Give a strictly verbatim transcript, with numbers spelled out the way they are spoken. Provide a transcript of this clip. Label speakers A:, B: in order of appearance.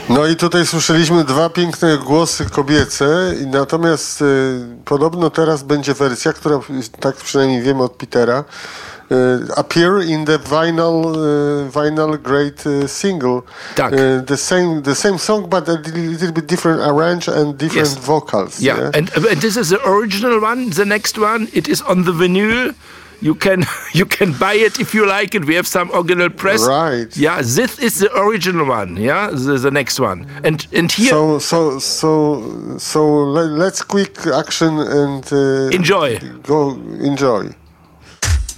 A: No i tutaj słyszeliśmy dwa piękne głosy kobiece, i natomiast y, podobno teraz będzie wersja, która, tak przynajmniej wiemy od Petera, y, appear in the vinyl, y, vinyl great y, single.
B: Tak.
A: Y, the same the same song, but a little bit different arrange and different
B: yes.
A: vocals.
B: Yeah, yeah? And, and this is the original one. The next one, it is on the vinyl. You can you can buy it if you like it. We have some original press.
A: Right.
B: Yeah, this is the original one. Yeah, the, the next one. And and here.
A: So so so so let's quick action and uh,
B: enjoy.
A: Go enjoy.